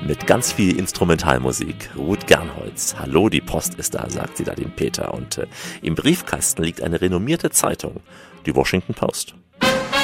mit ganz viel Instrumentalmusik. Ruth Gernholz. Hallo, die Post ist da, sagt sie da dem Peter. Und im Briefkasten liegt eine renommierte Zeitung, die Washington Post.